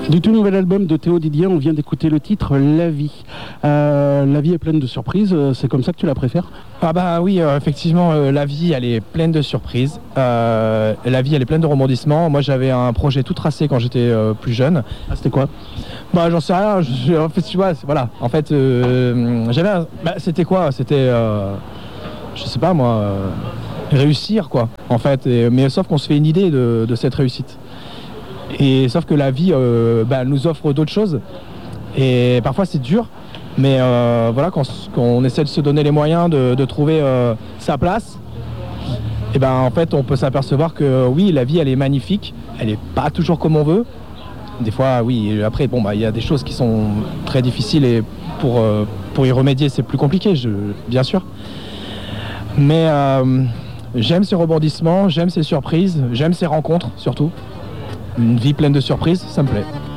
Du tout nouvel album de Théo Didier, on vient d'écouter le titre La Vie. La vie est pleine de surprises, c'est comme ça que tu la préfères? Ah bah oui, effectivement, la vie elle est pleine de surprises. La vie elle est pleine de rebondissements. Moi j'avais un projet tout tracé quand j'étais plus jeune. Ah, c'était quoi? Bah j'en sais rien, en fait tu vois, voilà. En fait j'avais c'était quoi? C'était je sais pas moi, réussir quoi en fait. Mais sauf qu'on se fait une idée de cette réussite. Et sauf que la vie nous offre d'autres choses et parfois c'est dur, mais voilà, quand on essaie de se donner les moyens de trouver sa place, et ben en fait on peut s'apercevoir que oui, la vie elle est magnifique, elle est pas toujours comme on veut. Des fois oui, après bon il y a des choses qui sont très difficiles et pour y remédier c'est plus compliqué, bien sûr. Mais j'aime ces rebondissements, j'aime ces surprises, j'aime ces rencontres surtout. Une vie pleine de surprises, ça me plaît.